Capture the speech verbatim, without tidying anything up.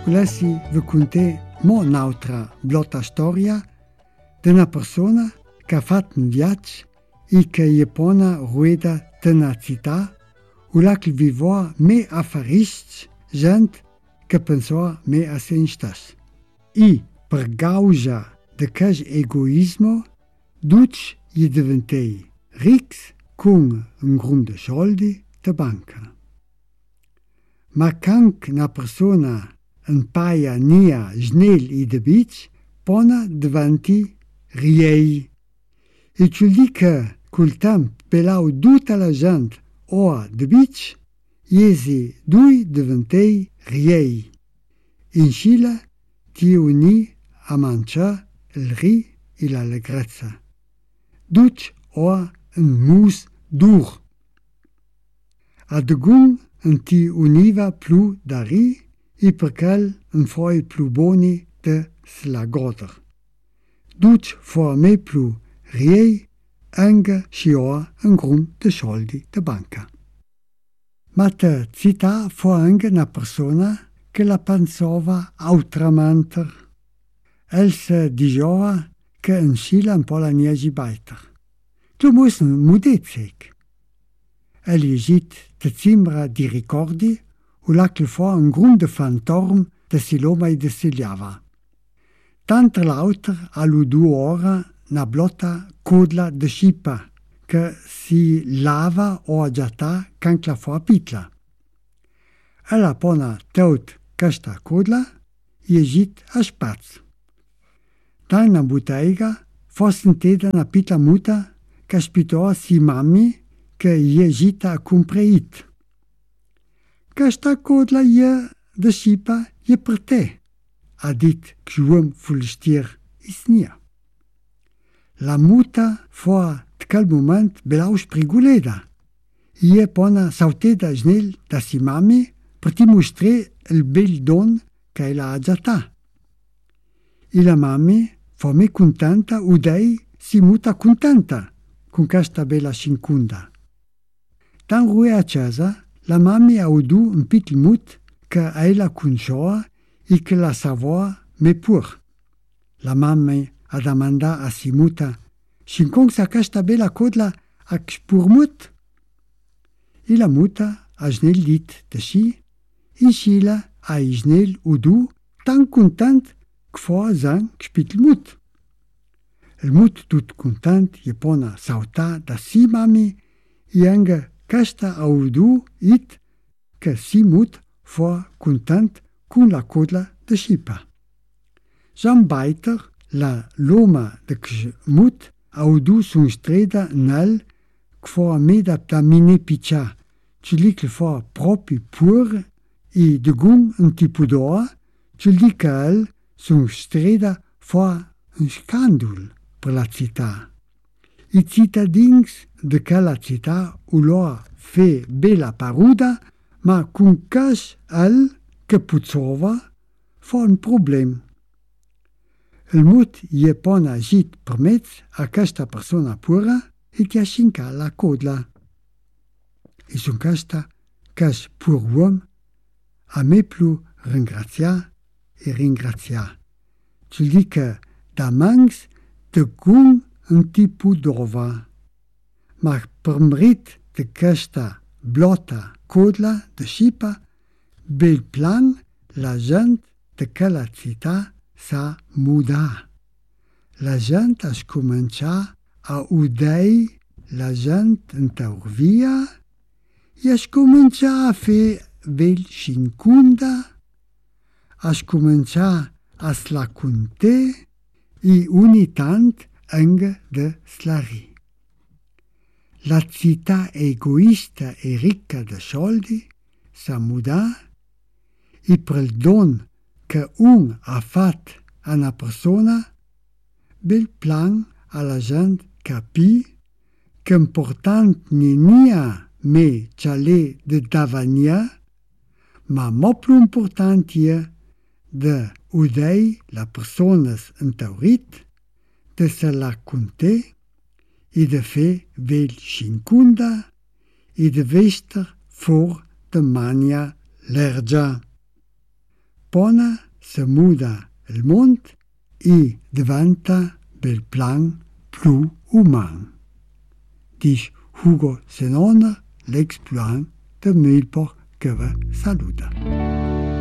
volessi vi contar mo un'altra blotta storia di una persona che ha fatto un viaggio e che gli pone rueda tenacità o la che viveva me affaristi gente che pensava me a se stesso. E per causa di questo egoismo, tutti gli diventai ricchi con un grande soldi da banca. Ma quando una persona impaia nia snel e de bici, pone davanti riei. E ci dico che col tempo pelau tutta la gente o de bici, iesi due diventai riei. In Scila ti uni a mangiare il ri e l'allegrezza. Tutti o un mus dur. A de gun non ti univa più da ri e perché non foi più buoni de la goder. Tutti fu me più riei anche si ho un grund de soldi de banca. Ma te città fu anche una persona che la pensava autramente. El se diceva che in Scila un po' la niesi beiter. Tu musst mudezig. El isit te zimbra di ricordi o la che fa un grande fantorm de siloma e de siliava. Tanto l'auter allo due ore na blotta codla de scipa che si lava o aggiata can la fa pitla. Ella pona tot questa codla e git a spaz. Dan na bottega fa sentita na pitla muta che spitò si mammi che je gita a compreit. Questa codla je de scipa je per te, ha dit Xuom fulstier isnia. La muta fa tkal moment belau spriguleda. Je pona sauteda snel da si mammi per ti mostrer il bel don che la ha giata. E la mammi fa me contenta u dei si muta contenta con questa bella cincunda. Dan rue a casa, la mammi ha udu un pic mut che ella conosceva e che la savua me pur. La mammi ha domanda a si muta, «Scincon sa questa bella codla a spurmut?» E la muta ha snel dit de si, in Scila ha i snel udu tan content che fa zang spitl mut. Il mut tut content je pona sauta da si mammi e anche questa ha udu it che si mut fa content con la codla de scipa. Zan beiter la loma de mut ha udu sun streda nel che fa meda da mine piccia, ci che fa proprio pur e de gun un tipo d'oa, ci di che el sun streda fa un scandul per la città. I cittadins de quella città ulò fe bella paruda, ma con cas el che puzzova fa un problem. Il mut je pona agit per mezz a questa persona pura e ti ascinca la codla. E sun questa cas pur uom a me più ringrazia e ringrazia. Ci dica da mangs de gun un tipo d'ova. Ma per mrit de questa blotta codla de scipa, bel plan la gente de quella città sa muda. La gente ha scominciato a udei la gente in taurvia e ha scominciato a fare bel cincunda, ha scominciato a slacunte e ogni tanto anche de slari. La città egoista e ricca de soldi sa muda e per il don che un ha fatto a una persona, bel plan alla gente capì che important non è me ciale de davania, ma mo più importante è de udei la persona in taurit, de se la conte e de fe vel cincunda e de vester for de mania lergia. Japona se muda il mond e diventa bel plan più uman. Dice Hugo Senona, l'exploit de Mühlbach que va saluta.